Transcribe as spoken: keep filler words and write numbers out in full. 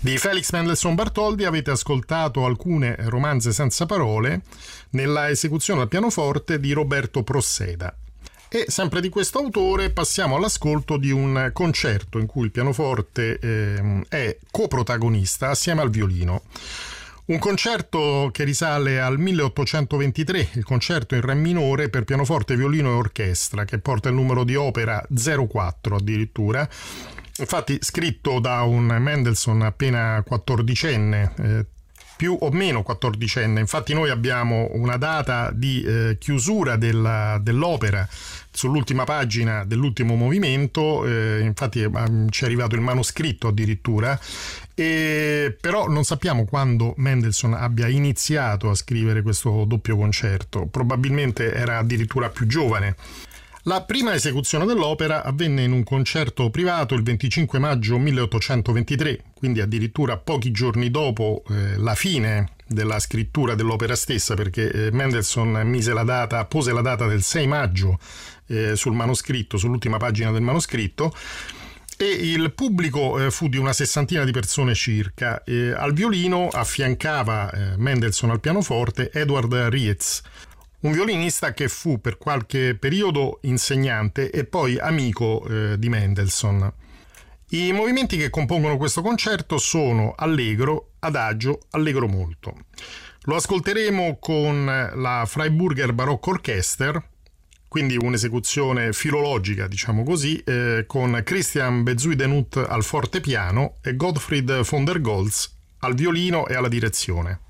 Di Felix Mendelssohn Bartholdy avete ascoltato alcune romanze senza parole nella esecuzione al pianoforte di Roberto Prosseda. E sempre di questo autore passiamo all'ascolto di un concerto in cui il pianoforte eh, è coprotagonista assieme al violino. Un concerto che risale al milleottocentoventitré, il concerto in re minore per pianoforte, violino e orchestra, che porta il numero di opera zero quattro addirittura. Infatti scritto da un Mendelssohn appena quattordicenne, eh, più o meno quattordicenne. Infatti noi abbiamo una data di eh, chiusura della, dell'opera sull'ultima pagina dell'ultimo movimento, eh, infatti eh, ci è arrivato il manoscritto addirittura, e però non sappiamo quando Mendelssohn abbia iniziato a scrivere questo doppio concerto, probabilmente era addirittura più giovane. La prima esecuzione dell'opera avvenne in un concerto privato il venticinque maggio milleottocentoventitré, quindi addirittura pochi giorni dopo eh, la fine della scrittura dell'opera stessa, perché eh, Mendelssohn mise la data, pose la data del sei maggio eh, sul manoscritto, sull'ultima pagina del manoscritto, e il pubblico eh, fu di una sessantina di persone circa. Eh, al violino affiancava eh, Mendelssohn al pianoforte Edward Rietz, un violinista che fu per qualche periodo insegnante e poi amico eh, di Mendelssohn. I movimenti che compongono questo concerto sono allegro, adagio, allegro molto. Lo ascolteremo con la Freiburger Baroque Orchester, quindi un'esecuzione filologica, diciamo così, eh, con Christian Bezuidenhout al fortepiano e Gottfried von der Goltz al violino e alla direzione.